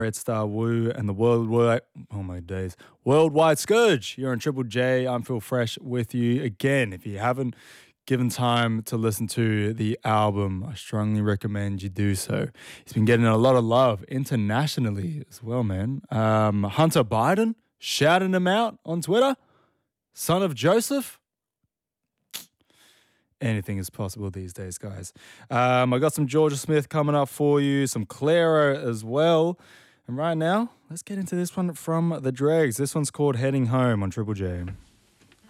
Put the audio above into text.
Red Star Woo and the Worldwide, oh my days, Worldwide Scourge. You're on Triple J. I'm Phil Fresh with you again. If you haven't given time to listen to the album, I strongly recommend you do so. It's been getting a lot of love internationally as well, man. Hunter Biden shouting him out on Twitter. Son of Joseph. Anything is possible these days, guys. I got some Georgia Smith coming up for you, some Clairo as well. And right now, let's get into this one from the Dregs. This one's called Heading Home on Triple J.